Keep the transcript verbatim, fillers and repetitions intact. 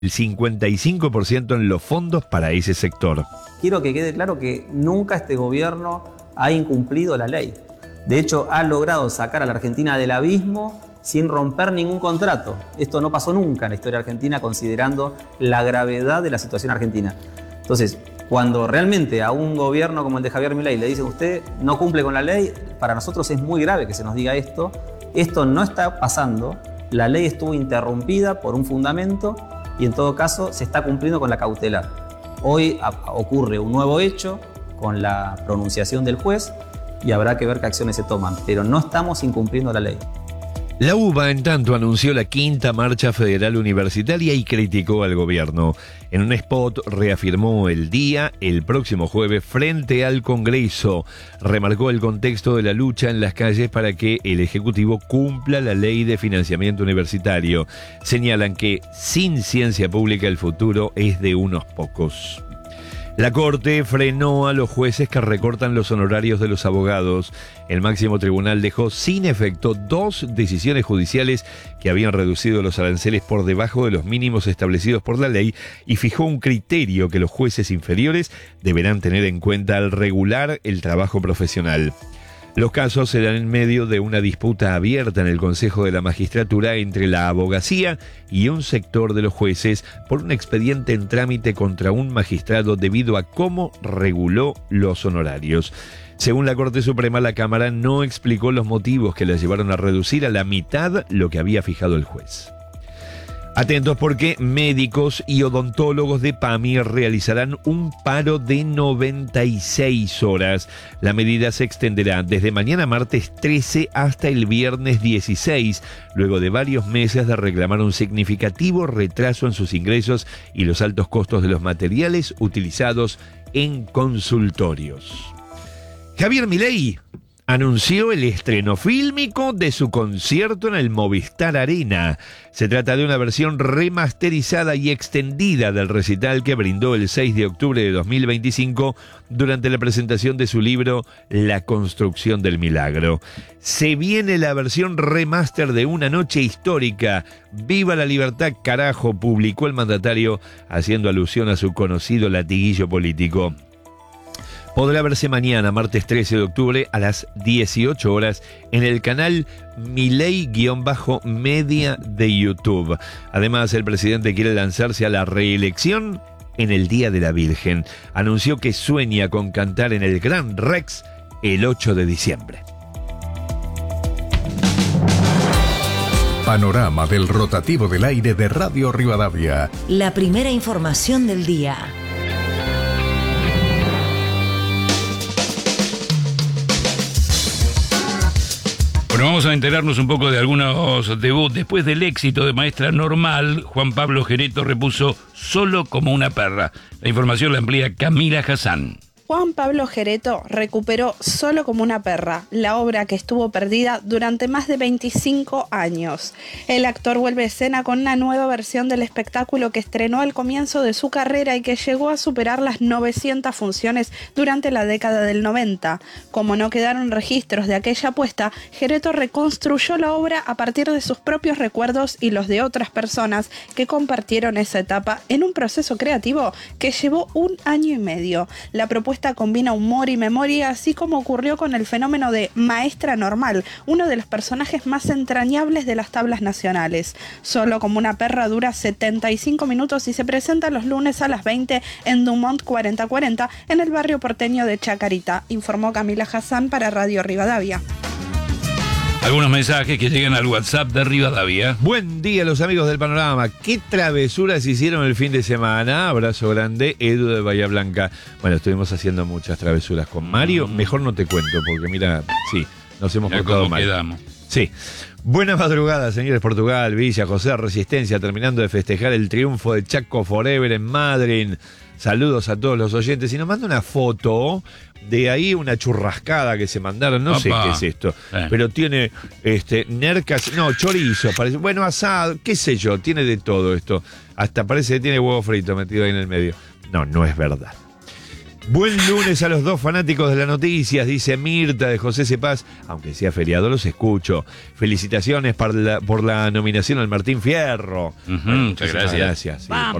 el cincuenta y cinco por ciento en los fondos para ese sector. Quiero que quede claro que nunca este gobierno ha incumplido la ley. De hecho, ha logrado sacar a la Argentina del abismo sin romper ningún contrato. Esto no pasó nunca en la historia argentina, considerando la gravedad de la situación argentina. Entonces, cuando realmente a un gobierno como el de Javier Milei le dicen usted no cumple con la ley, para nosotros es muy grave que se nos diga esto. Esto no está pasando, la ley estuvo interrumpida por un fundamento y en todo caso se está cumpliendo con la cautelar. Hoy a- ocurre un nuevo hecho con la pronunciación del juez y habrá que ver qué acciones se toman, pero no estamos incumpliendo la ley. La U B A, en tanto, anunció la quinta marcha federal universitaria y criticó al gobierno. En un spot reafirmó el día, el próximo jueves, frente al Congreso. Remarcó el contexto de la lucha en las calles para que el Ejecutivo cumpla la ley de financiamiento universitario. Señalan que sin ciencia pública el futuro es de unos pocos. La Corte frenó a los jueces que recortan los honorarios de los abogados. El máximo tribunal dejó sin efecto dos decisiones judiciales que habían reducido los aranceles por debajo de los mínimos establecidos por la ley y fijó un criterio que los jueces inferiores deberán tener en cuenta al regular el trabajo profesional. Los casos se dan en medio de una disputa abierta en el Consejo de la Magistratura entre la abogacía y un sector de los jueces por un expediente en trámite contra un magistrado debido a cómo reguló los honorarios. Según la Corte Suprema, la Cámara no explicó los motivos que la llevaron a reducir a la mitad lo que había fijado el juez. Atentos porque médicos y odontólogos de PAMI realizarán un paro de noventa y seis horas. La medida se extenderá desde mañana martes trece hasta el viernes dieciséis, luego de varios meses de reclamar un significativo retraso en sus ingresos y los altos costos de los materiales utilizados en consultorios. Javier Milei anunció el estreno fílmico de su concierto en el Movistar Arena. Se trata de una versión remasterizada y extendida del recital que brindó el seis de octubre de dos mil veinticinco durante la presentación de su libro La construcción del milagro. Se viene la versión remaster de Una noche histórica. ¡Viva la libertad, carajo!, publicó el mandatario, haciendo alusión a su conocido latiguillo político. Podrá verse mañana, martes trece de octubre, a las dieciocho horas, en el canal Milei-Media de YouTube. Además, el presidente quiere lanzarse a la reelección en el Día de la Virgen. Anunció que sueña con cantar en el Gran Rex el ocho de diciembre. Panorama del rotativo del aire de Radio Rivadavia. La primera información del día. Bueno, vamos a enterarnos un poco de algunos debuts. Después del éxito de Maestra Normal, Juan Pablo Gereto repuso Solo como una perra. La información la amplía Camila Hassan. Juan Pablo Gereto recuperó Solo como una perra, la obra que estuvo perdida durante más de veinticinco años. El actor vuelve a escena con una nueva versión del espectáculo que estrenó al comienzo de su carrera y que llegó a superar las novecientas funciones durante la década del noventa. Como no quedaron registros de aquella apuesta, Gereto reconstruyó la obra a partir de sus propios recuerdos y los de otras personas que compartieron esa etapa en un proceso creativo que llevó un año y medio. La propuesta combina humor y memoria, así como ocurrió con el fenómeno de Maestra Normal, uno de los personajes más entrañables de las tablas nacionales. Solo como una perra dura setenta y cinco minutos y se presenta los lunes a las veinte en Dumont cuarenta cuarenta en el barrio porteño de Chacarita, informó Camila Hassan para Radio Rivadavia. Algunos mensajes que llegan al WhatsApp de Rivadavia. Buen día, los amigos del Panorama. ¿Qué travesuras hicieron el fin de semana? Abrazo grande, Edu de Bahía Blanca. Bueno, estuvimos haciendo muchas travesuras con Mario. Mm. Mejor no te cuento, porque mira, sí, nos hemos Mirá portado cómo mal. quedamos. Sí. Buenas madrugadas, señores. Portugal, Villa, José, Resistencia, terminando de festejar el triunfo de Chaco Forever en Madrid. Saludos a todos los oyentes. Y nos manda una foto de ahí, una churrascada que se mandaron. No Opa. sé qué es esto. Eh. Pero tiene este nercas, no, chorizo, parece. Bueno, asado, qué sé yo, tiene de todo esto. Hasta parece que tiene huevo frito metido ahí en el medio. No, no es verdad. Buen lunes a los dos fanáticos de las noticias, dice Mirta de José Cepaz. Aunque sea feriado, los escucho. Felicitaciones por la, por la nominación al Martín Fierro. Uh-huh, Bueno, muchas muchísimas gracias. gracias sí, por